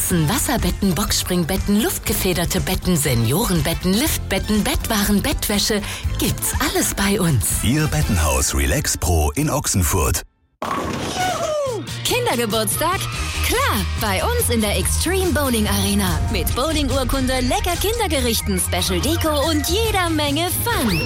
Matratzen, Wasserbetten, Boxspringbetten, luftgefederte Betten, Seniorenbetten, Liftbetten, Bettwaren, Bettwäsche. Gibt's alles bei uns. Ihr Bettenhaus Relax Pro in Ochsenfurt. Kindergeburtstag? Klar, bei uns in der Extreme Bowling Arena. Mit Bowling-Urkunde, lecker Kindergerichten, Special Deko und jeder Menge Fun.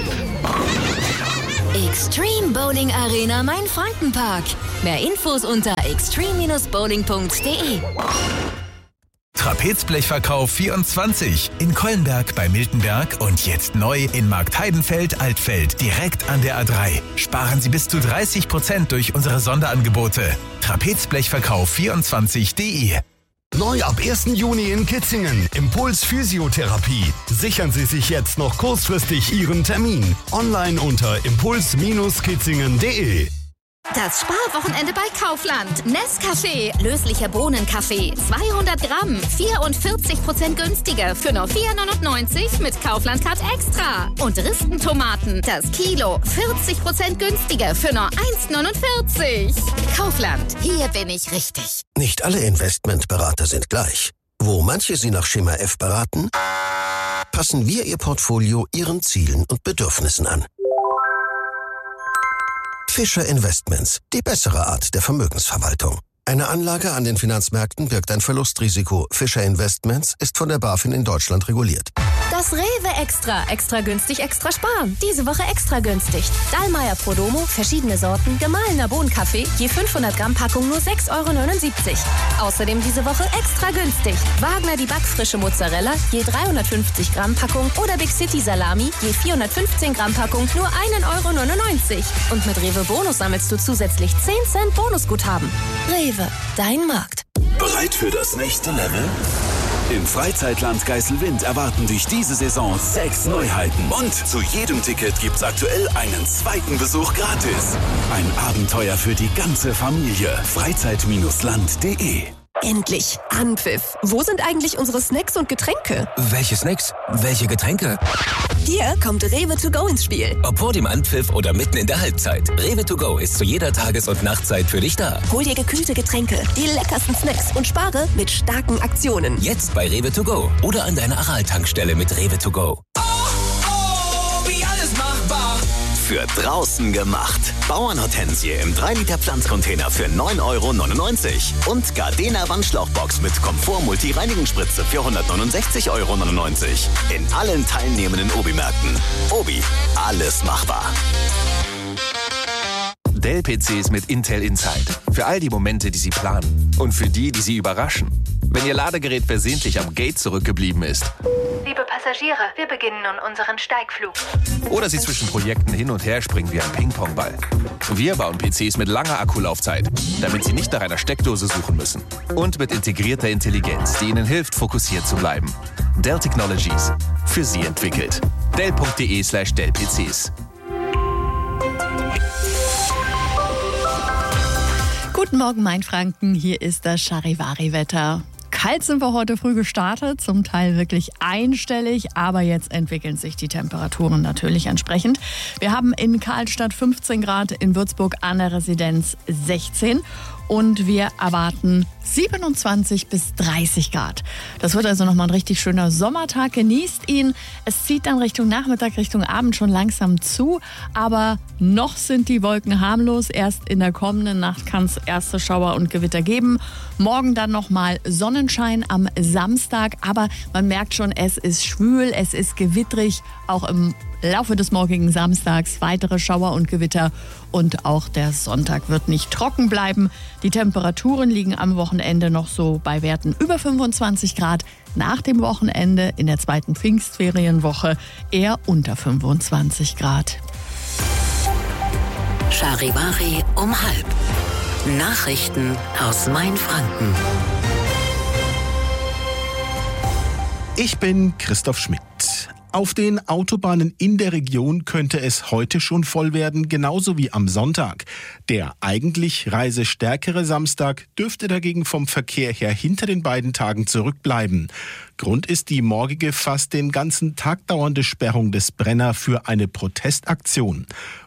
Extreme Bowling Arena Main-Franken-Park. Mehr Infos unter extreme-bowling.de. Trapezblechverkauf 24 in Kollenberg bei Miltenberg und jetzt neu in Marktheidenfeld-Altfeld direkt an der A3. Sparen Sie bis zu 30% durch unsere Sonderangebote. Trapezblechverkauf24.de. Neu ab 1. Juni in Kitzingen. Impuls Physiotherapie. Sichern Sie sich jetzt noch kurzfristig Ihren Termin. Online unter impuls-kitzingen.de. Das Sparwochenende bei Kaufland. Nescafé, löslicher Bohnenkaffee, 200 Gramm, 44% günstiger für nur 4,99 mit Kaufland Card Extra. Und Ristentomaten, das Kilo, 40% günstiger für nur 1,49. Kaufland, hier bin ich richtig. Nicht alle Investmentberater sind gleich. Wo manche Sie nach Schema F beraten, passen wir Ihr Portfolio Ihren Zielen und Bedürfnissen an. Fischer Investments, die bessere Art der Vermögensverwaltung. Eine Anlage an den Finanzmärkten birgt ein Verlustrisiko. Fischer Investments ist von der BaFin in Deutschland reguliert. Das Rewe Extra. Extra günstig, extra sparen. Diese Woche extra günstig. Dallmayr Prodomo, verschiedene Sorten, gemahlener Bohnenkaffee, je 500 Gramm Packung nur 6,79 €. Außerdem diese Woche extra günstig. Wagner die backfrische Mozzarella, je 350 Gramm Packung oder Big City Salami, je 415 Gramm Packung nur 1,99 €. Und mit Rewe Bonus sammelst du zusätzlich 10 Cent Bonusguthaben. Rewe, dein Markt. Bereit für das nächste Level? Im Freizeitland Geiselwind erwarten dich diese Saison 6 Neuheiten. Und zu jedem Ticket gibt's aktuell einen zweiten Besuch gratis. Ein Abenteuer für die ganze Familie. Freizeit-land.de. Endlich Anpfiff. Wo sind eigentlich unsere Snacks und Getränke? Welche Snacks? Welche Getränke? Hier kommt Rewe to go ins Spiel. Ob vor dem Anpfiff oder mitten in der Halbzeit. Rewe to go ist zu jeder Tages- und Nachtzeit für dich da. Hol dir gekühlte Getränke, die leckersten Snacks und spare mit starken Aktionen. Jetzt bei Rewe to go oder an deiner Aral-Tankstelle mit Rewe to go. Wie alles machbar. Für draußen gemacht. Bauernhortensie im 3-Liter Pflanzcontainer für 9,99 € und Gardena Wandschlauchbox mit Komfort-Multi-Reinigungsspritze für 169,99 € in allen teilnehmenden Obi-Märkten. Obi, alles machbar. Dell-PCs mit Intel Inside. Für all die Momente, die Sie planen. Und für die, die Sie überraschen. Wenn Ihr Ladegerät versehentlich am Gate zurückgeblieben ist. Liebe Passagiere, wir beginnen nun unseren Steigflug. Oder Sie zwischen Projekten hin und her springen wie ein Ping-Pong-Ball. Wir bauen PCs mit langer Akkulaufzeit, damit Sie nicht nach einer Steckdose suchen müssen. Und mit integrierter Intelligenz, die Ihnen hilft, fokussiert zu bleiben. Dell Technologies. Für Sie entwickelt. Dell.de/Dell-PCs. Guten Morgen, Mainfranken. Hier ist das Charivari-Wetter. Kalt sind wir heute früh gestartet, zum Teil wirklich einstellig, aber jetzt entwickeln sich die Temperaturen natürlich entsprechend. Wir haben in Karlstadt 15 Grad, in Würzburg an der Residenz 16 und wir erwarten 27 bis 30 Grad. Das wird also nochmal ein richtig schöner Sommertag. Genießt ihn. Es zieht dann Richtung Nachmittag, Richtung Abend schon langsam zu. Aber noch sind die Wolken harmlos. Erst in der kommenden Nacht kann es erste Schauer und Gewitter geben. Morgen dann nochmal Sonnenschein am Samstag. Aber man merkt schon, es ist schwül, es ist gewittrig. Auch im Laufe des morgigen Samstags weitere Schauer und Gewitter. Und auch der Sonntag wird nicht trocken bleiben. Die Temperaturen liegen am Wochenende noch so bei Werten über 25 Grad. Nach dem Wochenende in der zweiten Pfingstferienwoche eher unter 25 Grad. Charivari um 12:30. Nachrichten aus Mainfranken. Ich bin Christoph Schmidt. Auf den Autobahnen in der Region könnte es heute schon voll werden, genauso wie am Sonntag. Der eigentlich reisestärkere Samstag dürfte dagegen vom Verkehr her hinter den beiden Tagen zurückbleiben. Grund ist die morgige fast den ganzen Tag dauernde Sperrung des Brenner für eine Protestaktion.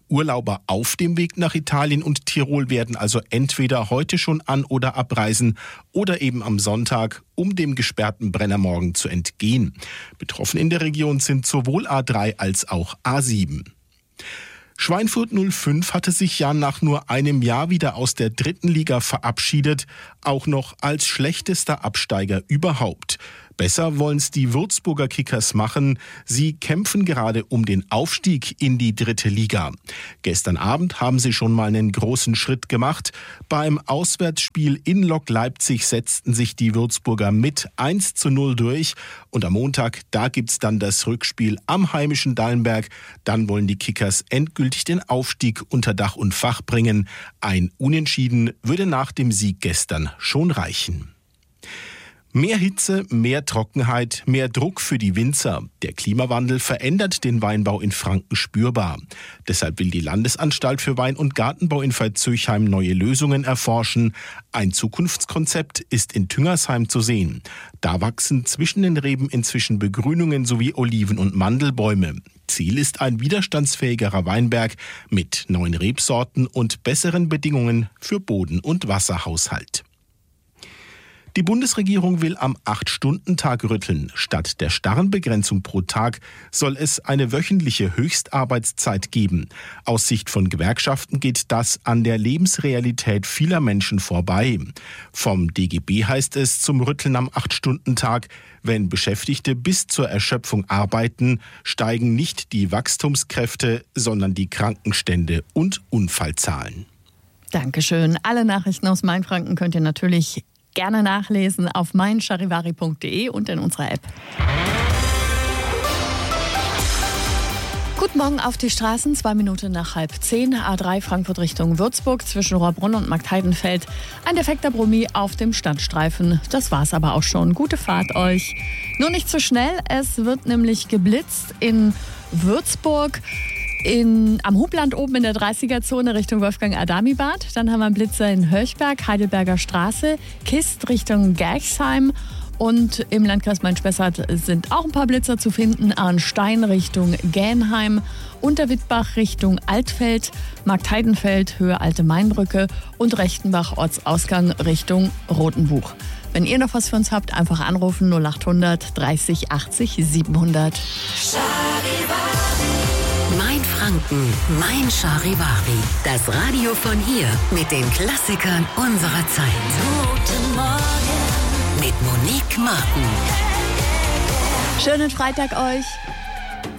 Urlauber auf dem Weg nach Italien und Tirol werden also entweder heute schon an- oder abreisen oder eben am Sonntag, um dem gesperrten Brennermorgen zu entgehen. Betroffen in der Region sind sowohl A3 als auch A7. Schweinfurt 05 hatte sich ja nach nur einem Jahr wieder aus der 3. Liga verabschiedet, auch noch als schlechtester Absteiger überhaupt. Besser wollen's die Würzburger Kickers machen. Sie kämpfen gerade um den Aufstieg in die 3. Liga. Gestern Abend haben sie schon mal einen großen Schritt gemacht. Beim Auswärtsspiel in Lok Leipzig setzten sich die Würzburger mit 1:0 durch. Und am Montag, da gibt's dann das Rückspiel am heimischen Dallenberg. Dann wollen die Kickers endgültig den Aufstieg unter Dach und Fach bringen. Ein Unentschieden würde nach dem Sieg gestern schon reichen. Mehr Hitze, mehr Trockenheit, mehr Druck für die Winzer. Der Klimawandel verändert den Weinbau in Franken spürbar. Deshalb will die Landesanstalt für Wein- und Gartenbau in Veitshöchheim neue Lösungen erforschen. Ein Zukunftskonzept ist in Tüngersheim zu sehen. Da wachsen zwischen den Reben inzwischen Begrünungen sowie Oliven- und Mandelbäume. Ziel ist ein widerstandsfähigerer Weinberg mit neuen Rebsorten und besseren Bedingungen für Boden- und Wasserhaushalt. Die Bundesregierung will am 8-Stunden-Tag rütteln. Statt der starren Begrenzung pro Tag soll es eine wöchentliche Höchstarbeitszeit geben. Aus Sicht von Gewerkschaften geht das an der Lebensrealität vieler Menschen vorbei. Vom DGB heißt es zum Rütteln am 8-Stunden-Tag: Wenn Beschäftigte bis zur Erschöpfung arbeiten, steigen nicht die Wachstumskräfte, sondern die Krankenstände und Unfallzahlen. Dankeschön. Alle Nachrichten aus Mainfranken könnt ihr natürlich gerne nachlesen auf meincharivari.de und in unserer App. Guten Morgen auf die Straßen, 2 Minuten nach 9:30. A3 Frankfurt Richtung Würzburg zwischen Rohrbrunn und Marktheidenfeld. Ein defekter Brummi auf dem Standstreifen. Das war's aber auch schon. Gute Fahrt euch. Nur nicht zu schnell, es wird nämlich geblitzt in Würzburg. Am Hubland oben in der 30er-Zone Richtung Wolfgang-Adami-Bad. Dann haben wir einen Blitzer in Höchberg, Heidelberger Straße, Kist Richtung Gerchsheim. Und im Landkreis Main-Spessart sind auch ein paar Blitzer zu finden. Arnstein Richtung Gähnheim, Unterwittbach Richtung Altfeld, Marktheidenfeld, Höhe Alte Mainbrücke und Rechtenbach Ortsausgang Richtung Rotenbuch. Wenn ihr noch was für uns habt, einfach anrufen 0800 30 80 700. Mein Franken, mein Charivari. Das Radio von hier mit den Klassikern unserer Zeit. Guten Morgen mit Monique Martin. Schönen Freitag euch.